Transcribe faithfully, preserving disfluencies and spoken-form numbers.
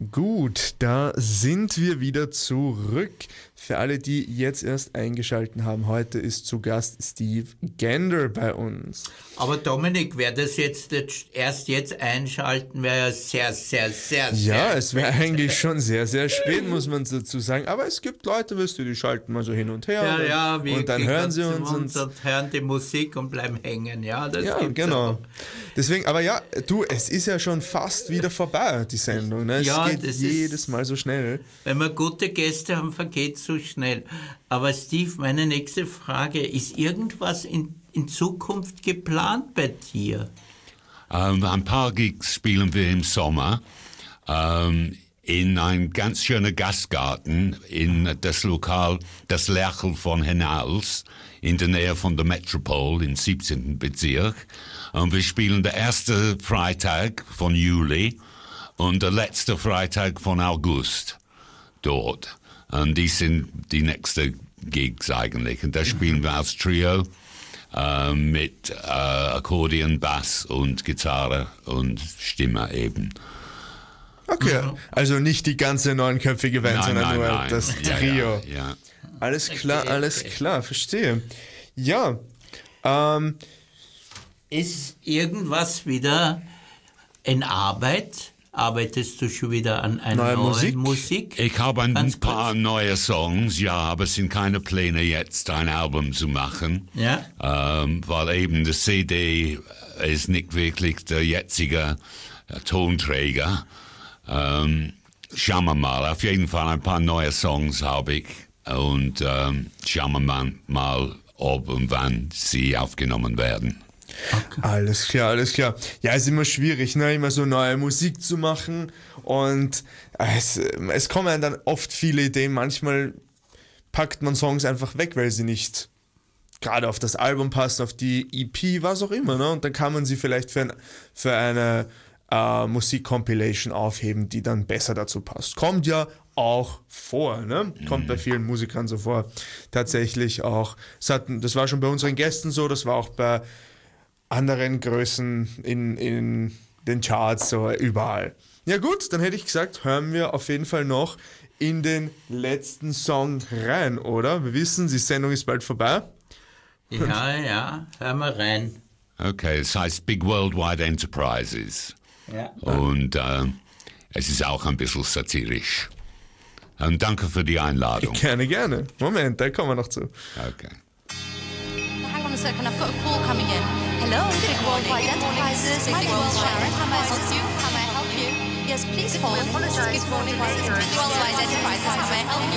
Gut, da sind wir wieder zurück. Für alle, die jetzt erst eingeschaltet haben, heute ist zu Gast Steve Gander bei uns. Aber Dominik, wer das jetzt erst jetzt einschalten, wäre ja sehr, sehr, sehr, sehr Ja, es wäre eigentlich schon sehr, sehr spät, muss man dazu sagen. Aber es gibt Leute, weißt du, die schalten mal so hin und her. Ja, und, ja, wir und dann hören sie uns. Und, und hören die Musik und bleiben hängen. Ja, das ja genau. Auch. Deswegen, aber ja, du, es ist ja schon fast wieder vorbei, die Sendung. Ne? Es ja, geht jedes Mal so schnell. Wenn wir gute Gäste haben, vergeht es so schnell. Aber Steve, meine nächste Frage, ist irgendwas in, in Zukunft geplant bei dir? Ähm, ein paar Gigs spielen wir im Sommer ähm, in einem ganz schönen Gastgarten in das Lokal Das Lerchel von Hennals in der Nähe von der Metropole im siebzehnten Bezirk. Und wir spielen der erste Freitag von Juli und der letzte Freitag von August dort. Und die sind die nächsten Gigs eigentlich. Und da spielen wir als Trio äh, mit äh, Akkordeon, Bass und Gitarre und Stimme eben. Okay, also nicht die ganze neunköpfige Band, nein, sondern nein, nur nein. das Trio. Ja, ja, ja. Alles klar, Okay, alles okay. klar, verstehe. Ja, ähm... Ist irgendwas wieder in Arbeit? Arbeitest du schon wieder an einer Neue neuen Musik? Musik? Ich habe ein Ganz paar kurz. neue Songs, ja, aber es sind keine Pläne jetzt, ein Album zu machen. Ja. Ähm, weil eben das C D ist nicht wirklich der jetzige äh, Tonträger. Ähm, schauen wir mal, auf jeden Fall ein paar neue Songs habe ich und ähm, schauen wir mal, mal, ob und wann sie aufgenommen werden. Okay. Alles klar, alles klar. Ja, ist immer schwierig, ne, immer so neue Musik zu machen und es, es kommen dann oft viele Ideen. Manchmal packt man Songs einfach weg, weil sie nicht gerade auf das Album passen, auf die E P, was auch immer, ne? Und dann kann man sie vielleicht für, ein, für eine äh, Musik-Compilation aufheben, die dann besser dazu passt. Kommt ja auch vor, ne? Kommt mhm. bei vielen Musikern so vor. Tatsächlich auch. Das, hat, das war schon bei unseren Gästen so, das war auch bei anderen Größen in, in den Charts, so überall. Ja gut, dann hätte ich gesagt, hören wir auf jeden Fall noch in den letzten Song rein, oder? Wir wissen, die Sendung ist bald vorbei. Ja, ja, hör mal rein. Okay, es heißt Big Worldwide Enterprises. Ja. Und äh, es ist auch ein bisschen satirisch. Und danke für die Einladung. Gerne, gerne. Moment, da kommen wir noch zu. Okay. Hang on a second, I've got a call coming in. Hello, Big Worldwide Enterprises. My name is Sharon. How may I help you? How may I help you? Yes, please hold. This is Big Worldwide Enterprises. How may I help you?